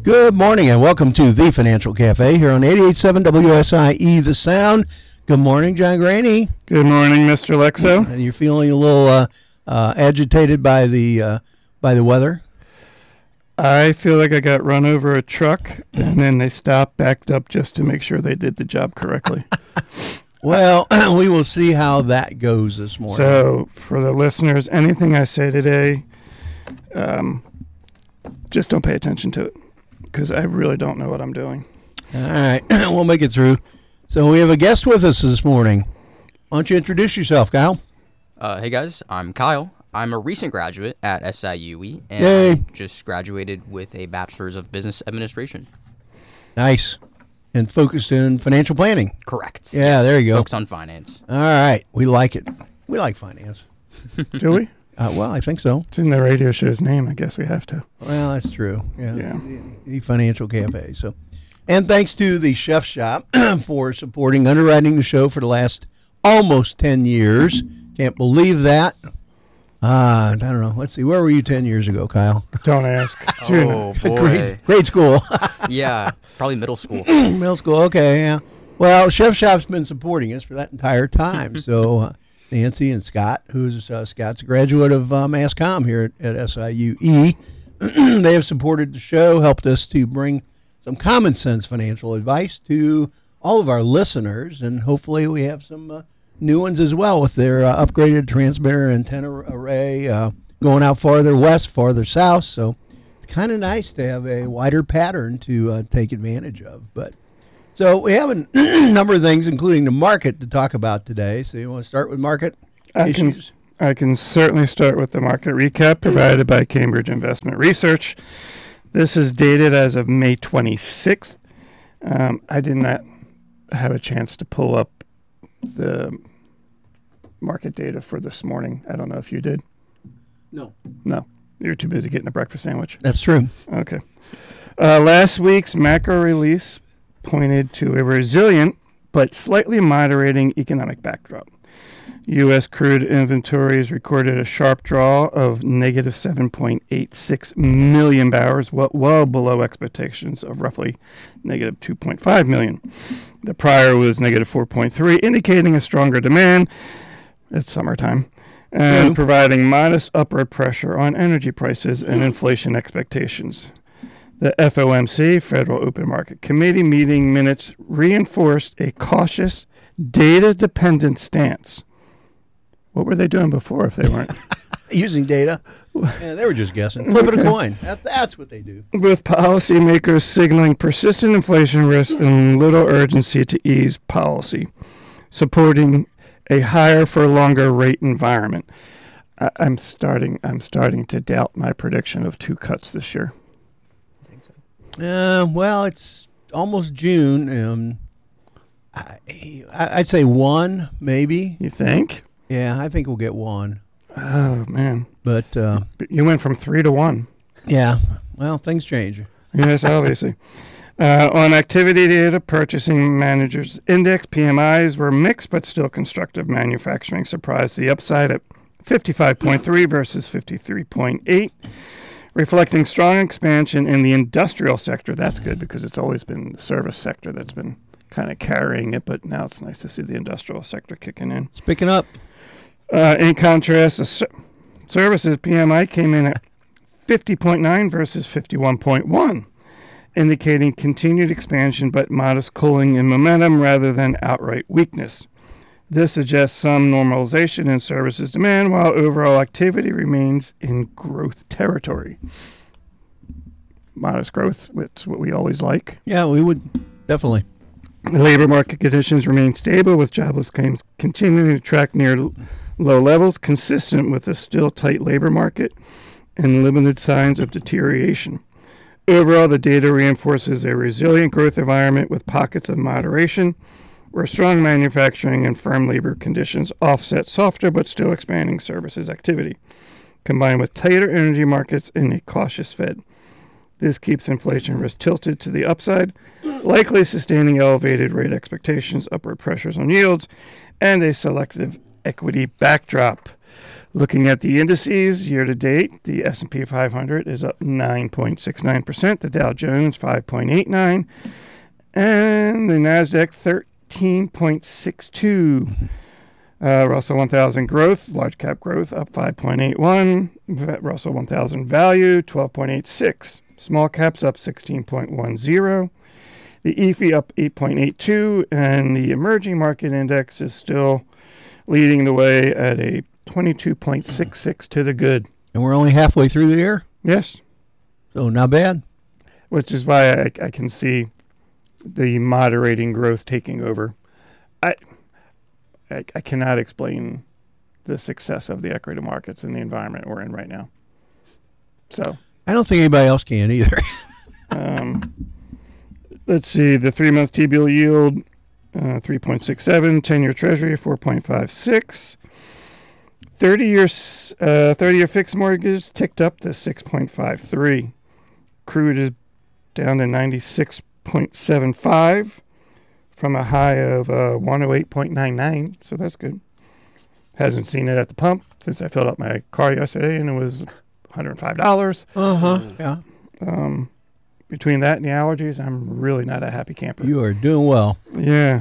Good morning and welcome to the Financial Cafe here on 88.7 WSIE The Sound. Good morning, John Graney. Good morning, Mr. Lexo. You're feeling a little agitated by the weather? I feel like I got run over a truck and then they stopped, backed up just to make sure they did the job correctly. Well, we will see how that goes this morning. So, for the listeners, anything I say today, just don't pay attention to it because I really don't know what I'm doing. All right, we'll make it through. So we have a guest with us this morning. Why don't you introduce yourself, Kyle? Hey, guys. I'm Kyle. I'm a recent graduate at SIUE, and Yay. I just graduated with a Bachelor's of Business Administration. Nice. And focused in financial planning. Correct. Yeah, there you go. Focus on finance. All right. We like it. We like finance. Do we? Well, I think so. It's in the radio show's name. I guess we have to. Well, that's true. Yeah. The Financial Cafe. So, and thanks to the Chef Shop for supporting underwriting the show for the last almost 10 years. Can't believe that. I don't know. Let's see. Where were you 10 years ago, Kyle? Don't ask. Oh, boy. Grade school. Yeah, probably middle school. Middle school. Okay, yeah. Well, Chef Shop's been supporting us for that entire time. So, Nancy and Scott, who's Scott's a graduate of Mass Comm here at SIUE, they have supported the show, helped us to bring some common sense financial advice to all of our listeners, and hopefully we have some new ones as well with their upgraded transmitter antenna array going out farther west, farther south. So it's kind of nice to have a wider pattern to take advantage of. But so we have a number of things, including the market, to talk about today. So you want to start with market issues? I can certainly start with the market recap provided by Cambridge Investment Research. This is dated as of May 26th. I did not have a chance to pull up the market data for this morning. I don't know if you did. No. You're too busy getting a breakfast sandwich. That's true. Okay. Last week's macro release pointed to a resilient but slightly moderating economic backdrop. U.S. crude inventories recorded a sharp draw of negative 7.86 million barrels, well below expectations of roughly negative 2.5 million. The prior was negative 4.3, indicating a stronger demand. It's summertime. And providing modest upward pressure on energy prices and inflation expectations. The FOMC, Federal Open Market Committee meeting minutes reinforced a cautious, data-dependent stance. What were they doing before if they weren't? Using data. Yeah, they were just guessing. Flipping a coin. That's what they do. With policymakers signaling persistent inflation risk and little urgency to ease policy, supporting a higher for longer rate environment. I'm starting to doubt my prediction of 2 cuts this year. I think so. Well, it's almost June. I'd say 1, maybe. You think? Yeah, I think we'll get 1. Oh, man. But You went from 3 to 1. yeah, well, things change. Yes, obviously. On activity data, Purchasing Managers Index, PMIs were mixed but still constructive. Manufacturing surprised the upside at 55.3 versus 53.8, reflecting strong expansion in the industrial sector. That's good because it's always been the service sector that's been kind of carrying it, but now it's nice to see the industrial sector kicking in. It's picking up. In contrast, the services PMI came in at 50.9 versus 51.1, indicating continued expansion but modest cooling in momentum rather than outright weakness. This suggests some normalization in services demand while overall activity remains in growth territory. Modest growth, which is what we always like. Yeah, we would definitely. The labor market conditions remain stable with jobless claims continuing to track near low levels, consistent with a still tight labor market and limited signs of deterioration. Overall, the data reinforces a resilient growth environment with pockets of moderation, where strong manufacturing and firm labor conditions offset softer but still expanding services activity, combined with tighter energy markets and a cautious Fed. This keeps inflation risk tilted to the upside, likely sustaining elevated rate expectations, upward pressures on yields, and a selective equity backdrop. Looking at the indices year to date, the S&P 500 is up 9.69%, the Dow Jones 5.89, and the Nasdaq 13.62. Russell 1000 growth, large cap growth up 5.81. Russell 1000 value 12.86. Small caps up 16.10. The EFI up 8.82, and the emerging market index is still leading the way at a 22.66 to the good. And we're only halfway through the year? Yes. So not bad. Which is why I can see the moderating growth taking over. I cannot explain the success of the equity markets in the environment we're in right now. So I don't think anybody else can either. Let's see. The 3-month T-bill yield, 3.67. 10-year Treasury, 4.56. 30-year fixed mortgage ticked up to 6.53. Crude is down to 96.75 from a high of 108.99, so that's good. Hasn't seen it at the pump since I filled up my car yesterday, and it was $105. Yeah. Between that and the allergies, I'm really not a happy camper. You are doing well. Yeah.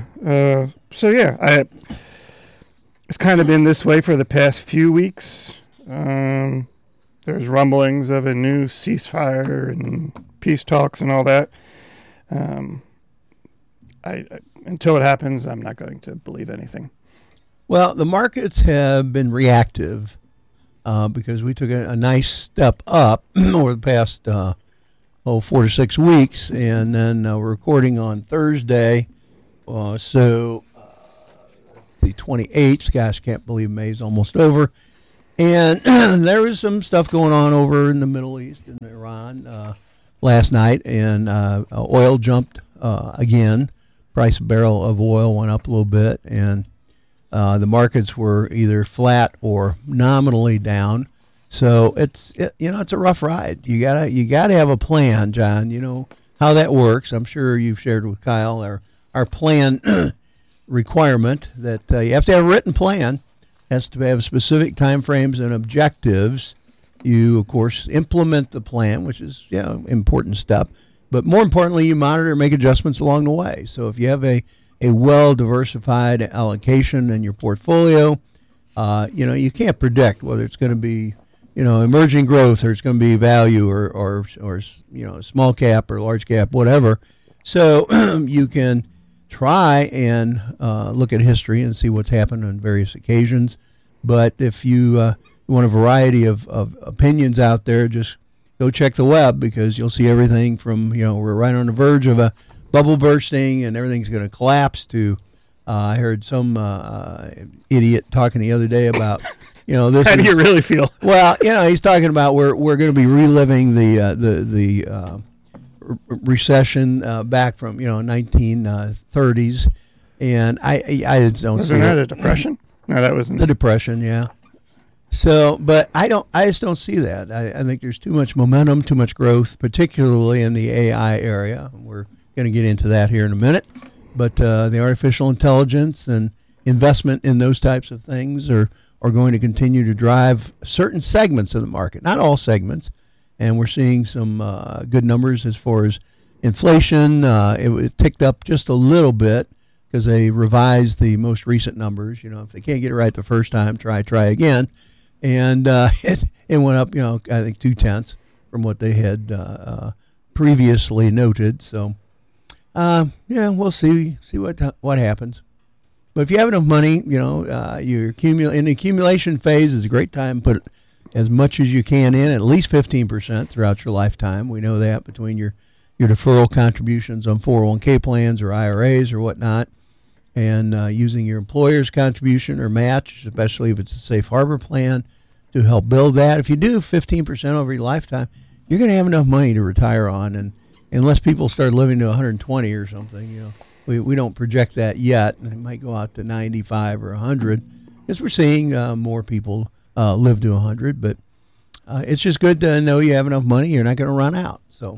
It's kind of been this way for the past few weeks. There's rumblings of a new ceasefire and peace talks and all that. Until it happens, I'm not going to believe anything. Well, the markets have been reactive because we took a nice step up over the past 4 to 6 weeks, and then we're recording on Thursday, so the 28th. Gosh, can't believe May's almost over. And there was some stuff going on over in the Middle East and Iran last night, and oil jumped again. Price of barrel of oil went up a little bit, and the markets were either flat or nominally down. So it's a rough ride. You gotta have a plan, John. You know how that works. I'm sure you've shared with Kyle our plan requirement that you have to have a written plan. Has to have specific time frames and objectives. You of course implement the plan, which is important step. But more importantly, you monitor and make adjustments along the way. So if you have a well diversified allocation in your portfolio, you can't predict whether it's going to be emerging growth, or it's going to be value, or small cap or large cap, whatever. So you can try and look at history and see what's happened on various occasions. But if you want a variety of opinions out there, just go check the web, because you'll see everything from, we're right on the verge of a bubble bursting and everything's going to collapse to, I heard some idiot talking the other day about, this. How do you really feel? Well, he's talking about we're going to be reliving the recession back from 1930s, and I don't see Wasn't that a depression? No, that wasn't the depression. Yeah. So, but I just don't see that. I think there's too much momentum, too much growth, particularly in the AI area. We're going to get into that here in a minute. But the artificial intelligence and investment in those types of things are going to continue to drive certain segments of the market, not all segments. And we're seeing some good numbers as far as inflation. It ticked up just a little bit because they revised the most recent numbers. If they can't get it right the first time, try again. And it went up, I think 0.2 from what they had previously noted. So, we'll see what happens. But if you have enough money, you're in the accumulation phase is a great time to put as much as you can in, at least 15% throughout your lifetime. We know that between your deferral contributions on 401k plans or IRAs or whatnot, and using your employer's contribution or match, especially if it's a safe harbor plan, to help build that. If you do 15% over your lifetime, you're going to have enough money to retire on. And unless people start living to 120 or something, we don't project that yet. It might go out to 95 or 100, because we're seeing more people live to 100. But it's just good to know you have enough money. You're not going to run out. So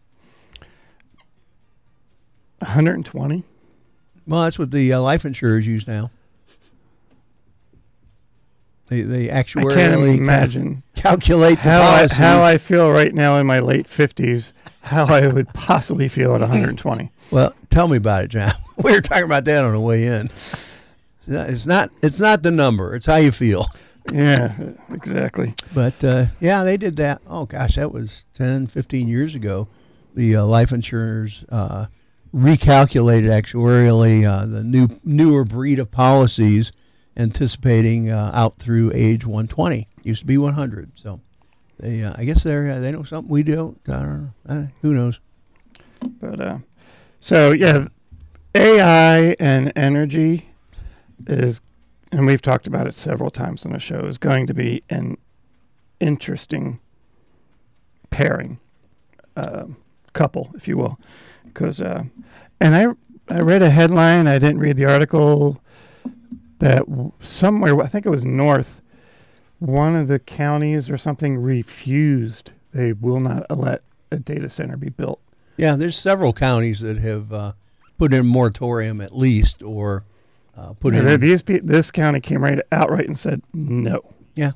120? Well, that's what the life insurers use now. They I can't actuarially imagine calculate the how policies. I feel right now in my late 50s, how I would possibly feel at 120. Well, tell me about it, John. We were talking about that on the way in. It's not the number. It's how you feel. Yeah, exactly. But, yeah, they did that. Oh, gosh, that was 10, 15 years ago. The life insurers recalculated actuarially the newer breed of policies anticipating out through age 120. Used to be 100. So they, I guess they know something we don't. I don't know. Who knows? But so yeah, AI and energy is, and we've talked about it several times on the show, is going to be an interesting pairing, couple, if you will, because and I read a headline. I didn't read the article. That somewhere, I think it was north, one of the counties or something refused. They will not let a data center be built. Yeah, there's several counties that have put in a moratorium at least, or put in. This county came outright and said no. Yeah,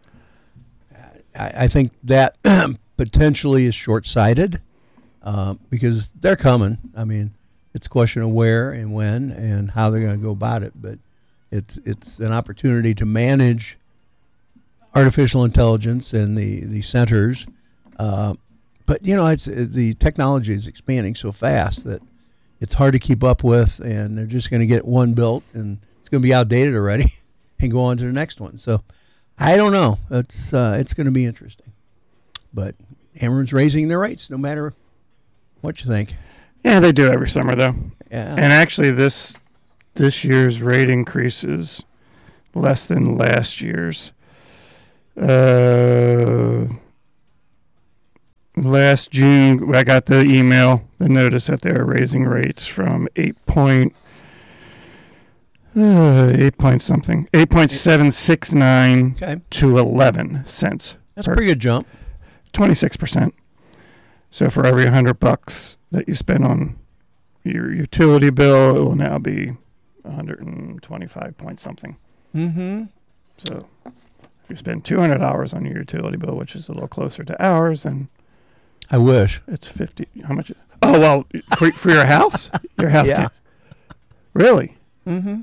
I think that potentially is short-sighted because they're coming. I mean, it's a question of where and when and how they're going to go about it, but. It's an opportunity to manage artificial intelligence and the centers, but the technology is expanding so fast that it's hard to keep up with, and they're just going to get one built and it's going to be outdated already, and go on to the next one. So I don't know. It's going to be interesting, but Ameren's raising their rates no matter what you think. Yeah, they do every summer though. Yeah, and actually this year's rate increase is less than last year's. Last June, I got the notice that they were raising rates from 8.769 to 11 cents. That's a pretty good jump. 26%. So for every $100 that you spend on your utility bill, it will now be 125 point something. Mm-hmm. So if you spend $200 on your utility bill, which is a little closer to ours, and I wish it's 50. How much? Oh well, for your house, Yeah. Really? Mm-hmm.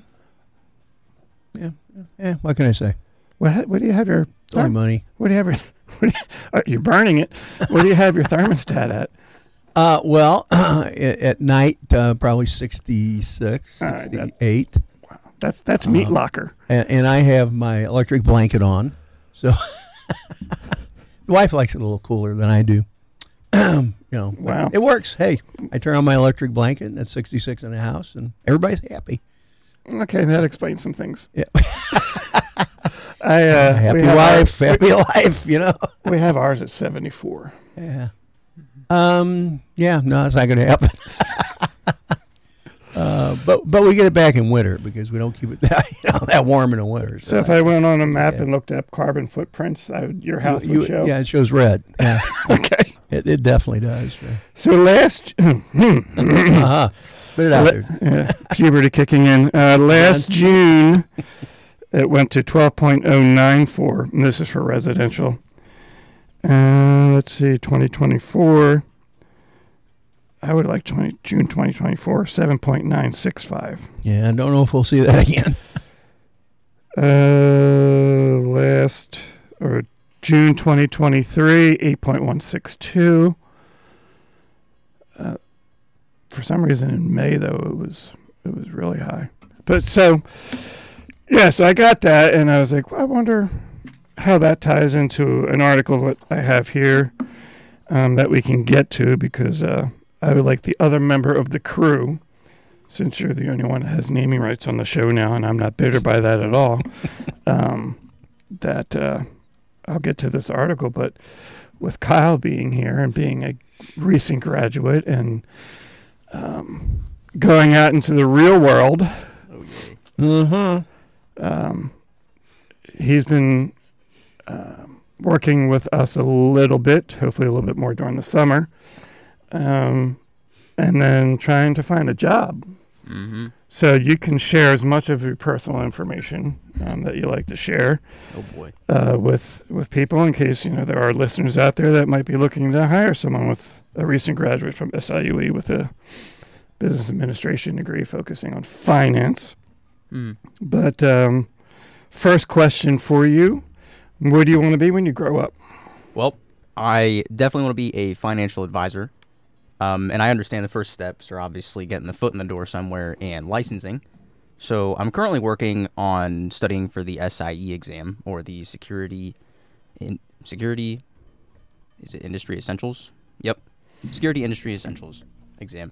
Yeah. What can I say? What do you have your? It's only money. What do you have your? You're burning it. What do you have your thermostat at? Well, at night, probably 66, 68. Wow, that's meat locker. And I have my electric blanket on, so the wife likes it a little cooler than I do. Wow, it works. Hey, I turn on my electric blanket, and it's 66 in the house, and everybody's happy. Okay, that explains some things. Yeah. Happy wife, happy life. We have ours at 74. Yeah. Yeah, no, that's not going to happen. But we get it back in winter because we don't keep it that warm in the winter. So if I went on a map and looked up carbon footprints, your house would show. Yeah, it shows red. Yeah. Okay. It definitely does. So last, Spit it out there. puberty kicking in. Last June, it went to 12.094, and this is for residential. Let's see, 2024. I would like June 2024, 7.965. Yeah, I don't know if we'll see that again. June 2023, 8.162. For some reason in May though it was really high. But so I got that and I was like, well, I wonder how that ties into an article that I have here that we can get to, because I would like the other member of the crew, since you're the only one that has naming rights on the show now, and I'm not bitter by that at all, that I'll get to this article. But with Kyle being here and being a recent graduate and going out into the real world, he's been working with us a little bit, hopefully a little bit more during the summer, and then trying to find a job. So you can share as much of your personal information that you like to share. Oh boy. With people, in case there are listeners out there that might be looking to hire someone with a recent graduate from SIUE with a business administration degree focusing on finance. But first question for you: where do you want to be when you grow up? Well, I definitely want to be a financial advisor. And I understand the first steps are obviously getting the foot in the door somewhere and licensing. So I'm currently working on studying for the SIE exam, or the Security, is it Industry Essentials? Yep. Security Industry Essentials exam.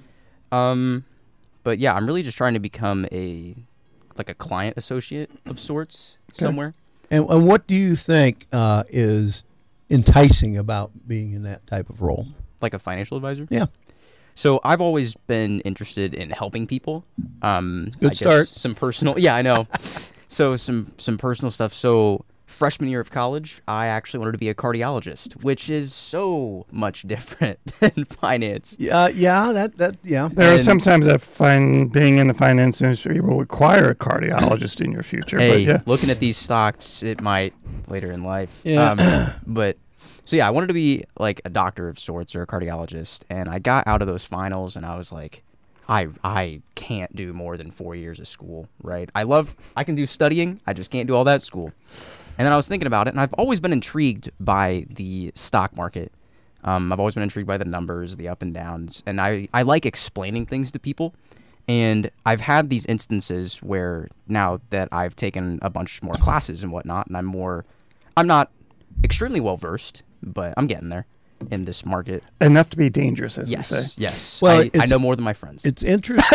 But yeah, I'm really just trying to become a client associate of sorts somewhere. And what do you think is enticing about being in that type of role? Like a financial advisor? Yeah. So I've always been interested in helping people. Good start. Some personal, yeah, I know. So some personal stuff. So freshman year of college, I actually wanted to be a cardiologist, which is so much different than finance. Yeah. There are sometimes I find being in the finance industry will require a cardiologist in your future. Hey, but yeah. looking at these stocks, it might later in life. Yeah. So yeah, I wanted to be like a doctor of sorts or a cardiologist, and I got out of those finals, and I was like, I can't do more than 4 years of school, right? I can do studying, I just can't do all that school. And then I was thinking about it, and I've always been intrigued by the stock market. I've always been intrigued by the numbers, the up and downs, and I like explaining things to people. And I've had these instances where now that I've taken a bunch more classes and whatnot, and I'm not extremely well versed, but I'm getting there in this market. Enough to be dangerous, as you say. Yes. Well, I know more than my friends. It's interesting.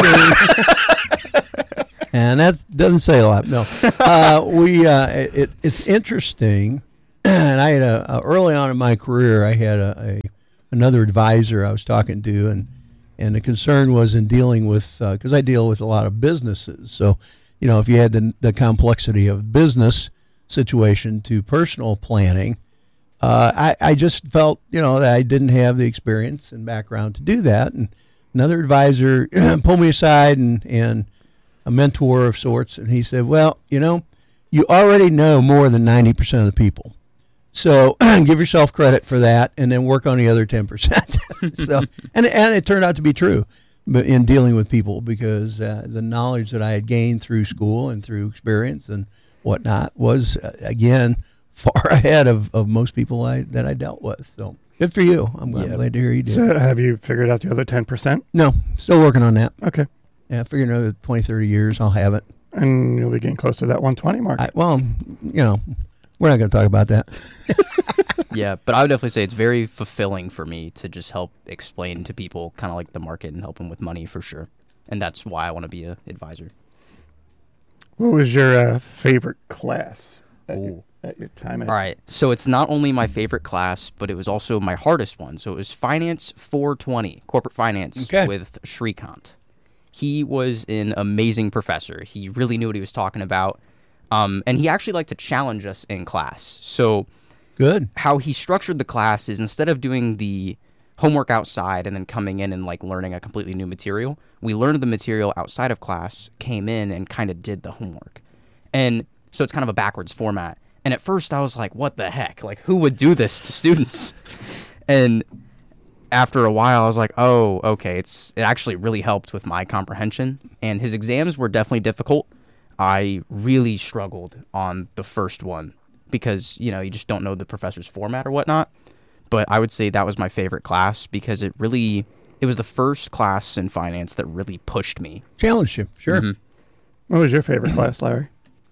And that doesn't say a lot. No, it's interesting. And I had early on in my career, I had another advisor I was talking to, and the concern was in dealing with, because I deal with a lot of businesses. So, if you had the complexity of business situation to personal planning, I just felt, that I didn't have the experience and background to do that. And another advisor pulled me aside and a mentor of sorts, and he said, well, you already know more than 90% of the people. So give yourself credit for that and then work on the other 10%. So, and it turned out to be true in dealing with people, because the knowledge that I had gained through school and through experience and whatnot was, again, far ahead of most people that I dealt with. So good for you. I'm glad to hear you did. So have you figured out the other 10%? No, still working on that. Okay. Yeah, I figure another 20, 30 years I'll have it. And you'll be getting close to that 120 mark. We're not going to talk about that. Yeah, but I would definitely say it's very fulfilling for me to just help explain to people kind of like the market and help them with money, for sure. And that's why I want to be an advisor. What was your favorite class at your time? All right, so it's not only my favorite class, but it was also my hardest one. So it was Finance 420, Corporate Finance, with Shrikant. He was an amazing professor. He really knew what he was talking about. And he actually liked to challenge us in class. So good. How he structured the class is, instead of doing the homework outside and then coming in and learning a completely new material, we learned the material outside of class, came in and kind of did the homework. And so it's kind of a backwards format. And at first I was like, what the heck? Who would do this to students? And after a while, I was like, oh, okay, it actually really helped with my comprehension. And his exams were definitely difficult. I really struggled on the first one because, you just don't know the professor's format or whatnot. But I would say that was my favorite class because it was the first class in finance that really pushed me. Challenged you, sure. Mm-hmm. What was your favorite class, Larry?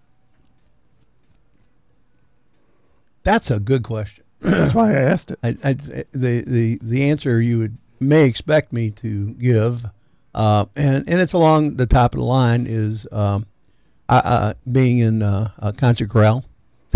That's a good question. That's why I asked it. The answer you may expect me to give, and it's along the top of the line, is being in a concert chorale.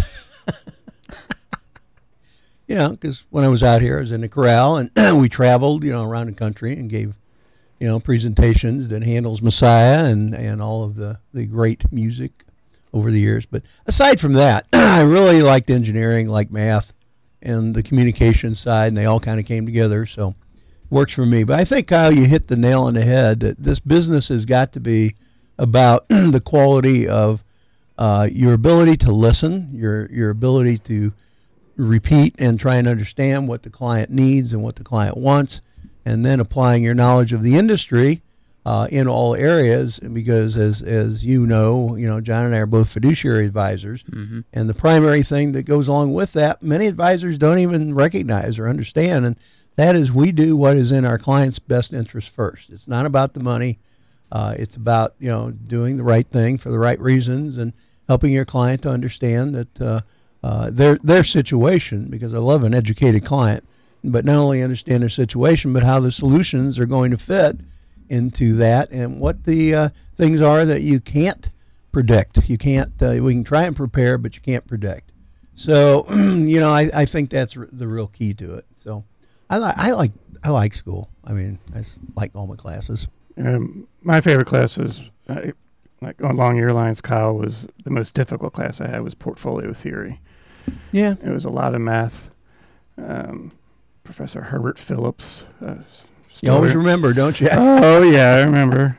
Because when I was out here, I was in the chorale, and we traveled, around the country and gave, presentations that Handel's Messiah and all of the great music over the years. But aside from that, I really liked engineering, like math, and the communication side, and they all kind of came together. So works for me. But I think, Kyle, you hit the nail on the head that this business has got to be about the quality of your ability to listen, your ability to repeat and try and understand what the client needs and what the client wants, and then applying your knowledge of the industry in all areas. Because as you know, John and I are both fiduciary advisors, and the primary thing that goes along with that, many advisors don't even recognize or understand, and that is we do what is in our client's best interest first. It's not about the money. It's about doing the right thing for the right reasons and helping your client to understand that their situation, because I love an educated client, but not only understand their situation, but how the solutions are going to fit into that and what the things are that you can't predict. You can't. We can try and prepare, but you can't predict. So, I think that's the real key to it. So, I like school. I mean, I like all my classes. My favorite classes, like along your lines, Kyle, was the most difficult class I had was portfolio theory. Yeah, it was a lot of math. Professor Herbert Phillips. You always remember, don't you? Oh yeah, I remember.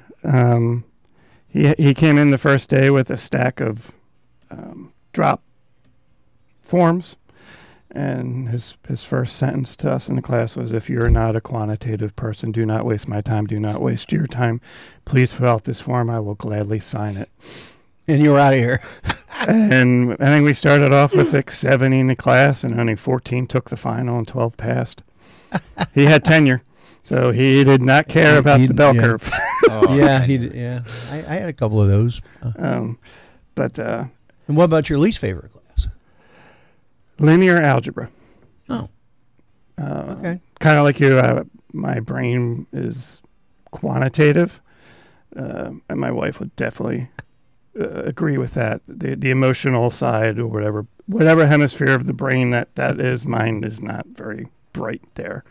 He came in the first day with a stack of drop forms, and his first sentence to us in the class was, "If you're not a quantitative person, do not waste my time. Do not waste your time. Please fill out this form. I will gladly sign it." And you were out of here. And I think we started off with like 70 in the class, and only 14 took the final and 12 passed. He had tenure. So he did not care about the bell curve. He did. Yeah, I had a couple of those. And what about your least favorite class? Linear algebra. Oh, okay. Kind of like you, my brain is quantitative, and my wife would definitely agree with that. The emotional side or whatever hemisphere of the brain that is, mine is not very bright there.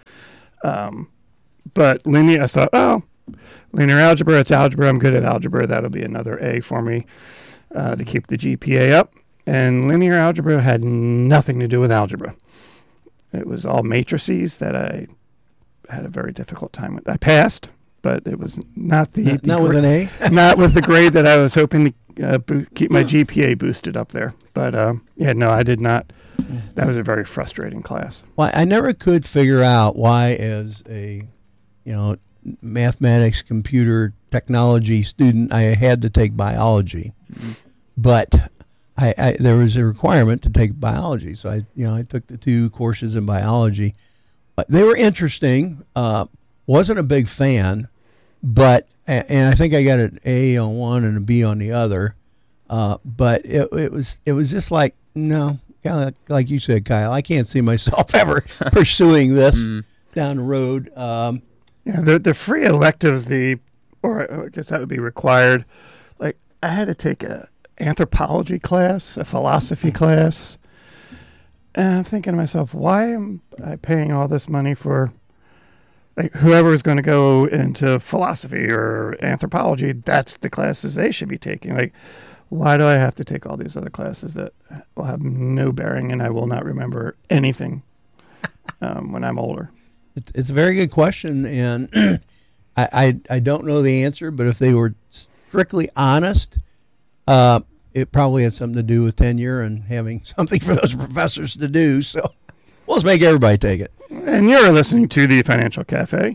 But linear, I thought, linear algebra, it's algebra. I'm good at algebra. That'll be another A for me to keep the GPA up. And linear algebra had nothing to do with algebra. It was all matrices that I had a very difficult time with. I passed, but it was not not with an A? Not with the grade that I was hoping to keep my GPA boosted up there. But I did not. That was a very frustrating class. Well, I never could figure out why, as a mathematics, computer technology student, I had to take biology, but I there was a requirement to take biology, so I took the 2 courses in biology. They were interesting. Wasn't a big fan, but and I think I got an A on one and a B on the other. But it was just like, no, kind of like you said, Kyle. I can't see myself ever pursuing this down the road. The free electives, or I guess that would be required. Like I had to take a anthropology class, a philosophy class, and I'm thinking to myself, why am I paying all this money for? Like whoever is going to go into philosophy or anthropology, that's the classes they should be taking. Like, why do I have to take all these other classes that will have no bearing and I will not remember anything when I'm older? It's a very good question, and I don't know the answer, but if they were strictly honest, it probably had something to do with tenure and having something for those professors to do. So we'll just make everybody take it. And you're listening to the Financial Cafe.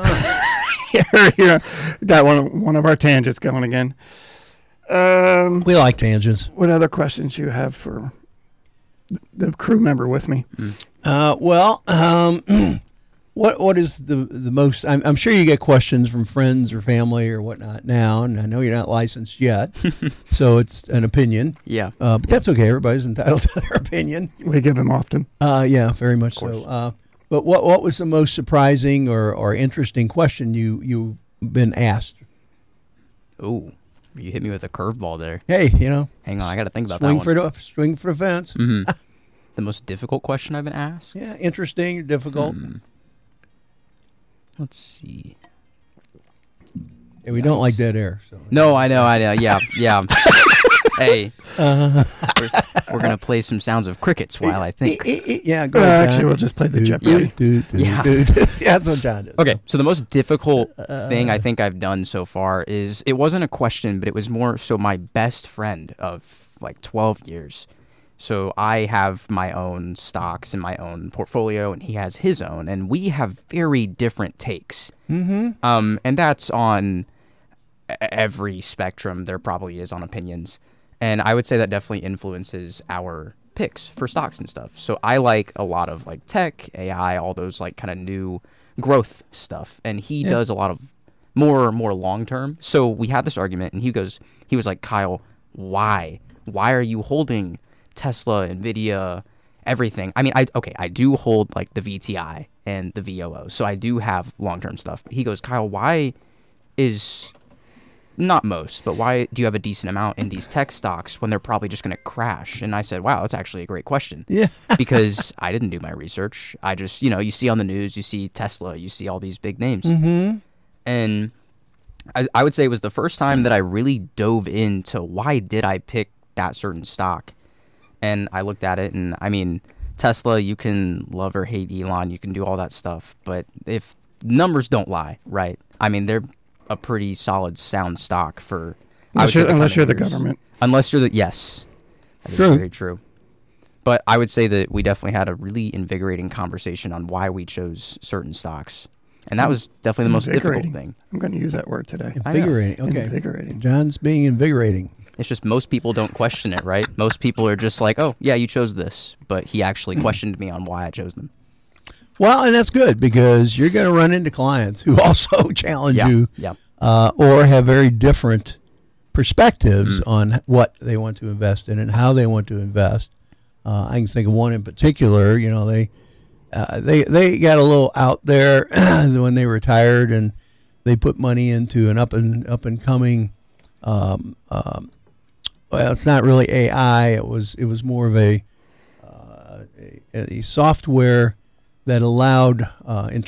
Got one of our tangents going again. We like tangents. What other questions you have for the crew member with me? What is the most? I'm sure you get questions from friends or family or whatnot now, and I know you're not licensed yet, so it's an opinion. Yeah, but that's okay. Everybody's entitled to their opinion. We give them often. Yeah, very much so. But what was the most surprising or interesting question you've been asked? Oh, you hit me with a curveball there. Hey, hang on, I got to think about that one. Swing for the fence. Mm-hmm. The most difficult question I've been asked? Yeah, interesting, difficult. Let's see. Yeah, we don't like dead air. So. No, I know. Yeah. Hey, we're gonna play some sounds of crickets while I think. Yeah, go ahead, Actually, John. we'll just play the Do, Jeopardy. Yeah. Yeah, that's what John did. Okay, so the most difficult thing I think I've done so far is, it wasn't a question, but it was more so my best friend of like 12 years. So I have my own stocks and my own portfolio, and he has his own, and we have very different takes. Mm-hmm. And that's on every spectrum. There probably is on opinions, and I would say that definitely influences our picks for stocks and stuff. So I like a lot of like tech, AI, all those like kind of new growth stuff, and he does a lot of more long term. So we had this argument, and he was like, Kyle, why are you holding Tesla, Nvidia, everything? I mean, I do hold like the VTI and the VOO, so I do have long term stuff. He goes, Kyle, why is not most, but why do you have a decent amount in these tech stocks when they're probably just going to crash? And I said, wow, that's actually a great question. Yeah. Because I didn't do my research. I just, you see on the news, you see Tesla, you see all these big names. Mm-hmm. And I would say it was the first time that I really dove into why did I pick that certain stock. And I looked at it, and I mean, Tesla, you can love or hate Elon, you can do all that stuff, but if numbers don't lie, right? I mean, they're a pretty solid, sound stock for. Unless you're the government. Unless you're the yes, that is True. very true. But I would say that we definitely had a really invigorating conversation on why we chose certain stocks, and that was definitely the most difficult thing. I'm going to use that word today. Invigorating. Okay. Invigorating. John's being invigorating. It's just most people don't question it, right? Most people are just like, "Oh, yeah, you chose this," but he actually questioned me on why I chose them. Well, and that's good, because you're going to run into clients who also challenge you, or have very different perspectives on what they want to invest in and how they want to invest. I can think of one in particular. They got a little out there when they retired, and they put money into an up and coming. Well, it's not really AI. It was more of a software that allowed